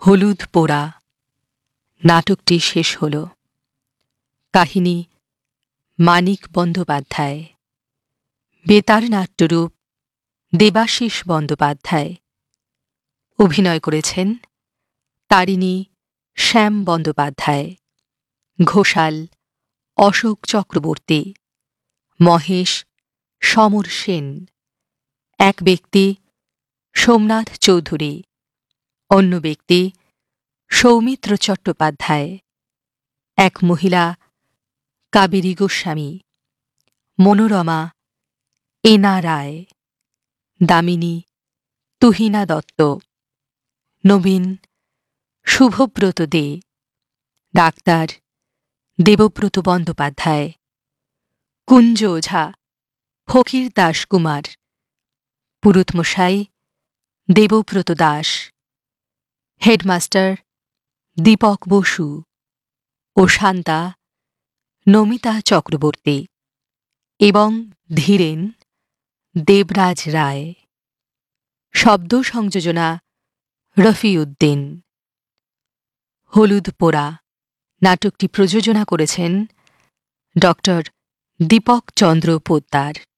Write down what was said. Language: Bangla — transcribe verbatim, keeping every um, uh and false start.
হলুদ পোড়া নাটকটি শেষ হল। কাহিনী মানিক বন্দ্যোপাধ্যায়, বেতার নাট্যরূপ দেবাশিস বন্দ্যোপাধ্যায়। অভিনয় করেছেন তারিণী শ্যাম বন্দ্যোপাধ্যায়, ঘোষাল অশোক চক্রবর্তী, মহেশ সমর সেন। এক ব্যক্তি সোমনাথ চৌধুরী, অন্য ব্যক্তি সৌমিত্র চট্টোপাধ্যায়, এক মহিলা কাবেরী গোস্বামী, মনোরমা এনা রায়, দামিনী তুহিনা দত্ত, নবীন শুভব্রত দে, ডাক্তার দেবব্রত বন্দ্যোপাধ্যায়, কুঞ্জ ওঝা ফকির দাস কুমার, পুরুতমশাই দেবব্রত দাস, হেডমাস্টার দীপক বসু ও শান্তা নমিতা চক্রবর্তী এবং ধীরেন দেবরাজ রায়। শব্দ সংযোজনা রফিউদ্দিন। হলুদ পোড়া নাটকটি প্রযোজনা করেছেন ডক্টর দীপক চন্দ্র পোদ্দার।